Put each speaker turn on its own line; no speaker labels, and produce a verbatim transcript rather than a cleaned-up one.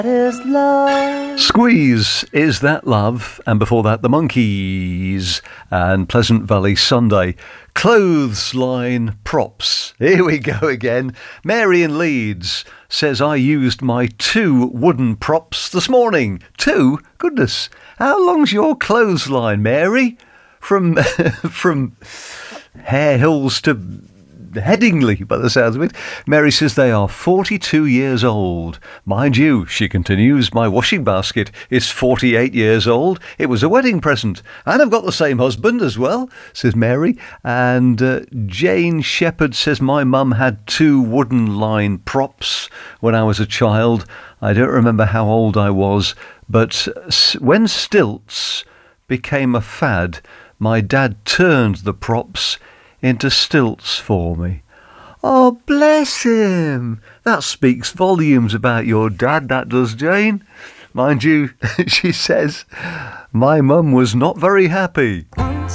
Is love.
Squeeze, Is That Love? And before that, The Monkees and Pleasant Valley Sunday. Clothesline props. Here we go again. Mary in Leeds says, I used my two wooden props this morning. Two? Goodness. How long's your clothesline, Mary? From, from Hare Hills to Headingley, by the sounds of it. Mary says they are forty-two years old. Mind you, she continues, my washing basket is forty-eight years old. It was a wedding present. And I've got the same husband as well, says Mary. And uh, Jane Shepherd says my mum had two wooden line props when I was a child. I don't remember how old I was, but when stilts became a fad, my dad turned the props into stilts for me. Oh, bless him. That speaks volumes about your dad, that does, Jane. Mind you, she says, my mum was not very happy.